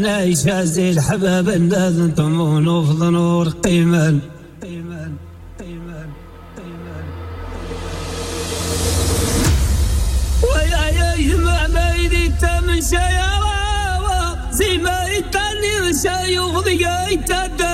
لا يشازي الحباب الناس طمون وفض نور قيمان ويا يجمع ما يديت من شيارة زي ما يتاني وشايوخ ضيقايت